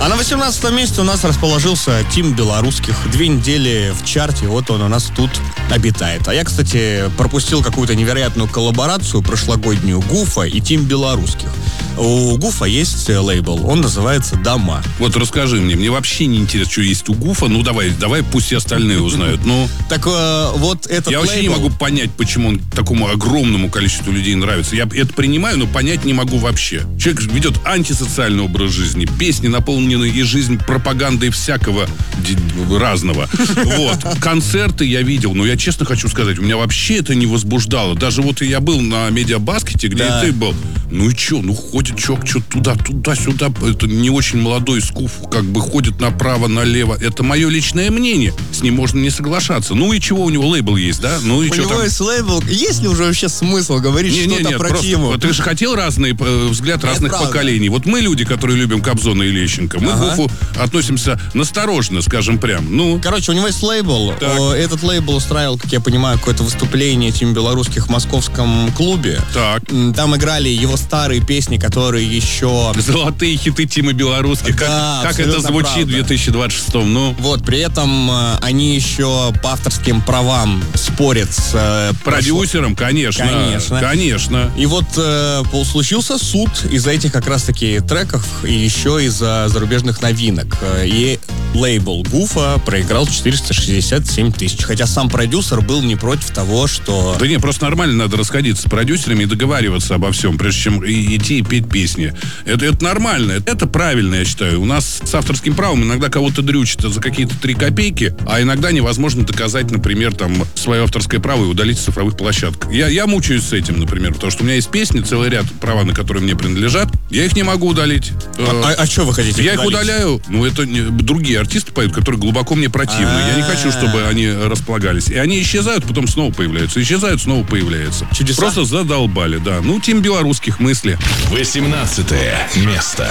А на 18 месте у нас расположился Тим Белорусских. 2 недели в чарте, вот он у нас тут обитает. А я, кстати, пропустил какую-то невероятную коллаборацию прошлогоднюю Гуфа и Тим Белорусских. У Гуфа есть лейбл, он называется «Дома». Вот расскажи мне вообще не интересно, что есть у Гуфа. Ну, давай, пусть и остальные узнают. Ну, так вот этот я вообще не могу понять, почему он такому огромному количеству людей нравится. Я это принимаю, но понять не могу вообще. Человек ведет антисоциальный образ жизни, песни наполнены и жизнь пропагандой всякого разного. Вот. Концерты я видел, но я честно хочу сказать, у меня вообще это не возбуждало. Даже вот я был на Медиабаскете, где и ты был. Ну и что? Ну ходит человек что-то туда-сюда. Это не очень молодой скуф, как бы ходит направо-налево. Это мое личное мнение. С ним можно не соглашаться. Ну и чего, у него лейбл есть, да? Ну и у что него там? есть лейбл. Есть ли уже вообще смысл говорить что-то про Тиму? Ты же хотел взгляд разных поколений. Вот мы люди, которые любим Кобзона и Лещенко. Мы к Гуфу относимся настороженно, скажем прям. Ну. Короче, у него есть лейбл. Этот лейбл устраивал, как я понимаю, какое-то выступление Тим Белорусских в московском клубе. Так. Там играли его старые песни, которые еще... Золотые хиты Тимы Белорусских. Да, как это звучит в 2026-м? Ну. Вот, при этом они еще по авторским правам спорят с... продюсером, конечно. И вот случился суд из-за этих как раз-таки треков и еще из-за зарубежных новинок. И лейбл Гуфа проиграл 467 тысяч. Хотя сам продюсер был не против того, что... Да не, просто нормально надо расходиться с продюсерами и договариваться обо всем, прежде чем идти и петь песни. Это нормально, это правильно, я считаю. У нас с авторским правом иногда кого-то дрючат за какие-то 3 копейки, а иногда невозможно доказать, например, там, свое авторское право и удалить с цифровых площадок. Я мучаюсь с этим, например, потому что у меня есть песни, целый ряд права, на которые мне принадлежат. Я их не могу удалить. А что вы хотите Я их удаляю. Ну, это другие артисты поют, которые глубоко мне противны. Я не хочу, чтобы они располагались. И они исчезают, потом снова появляются. Исчезают, снова появляются. Чудеса. Просто задолбали, да. Ну, Тим Белорусских, мысли. 18 место.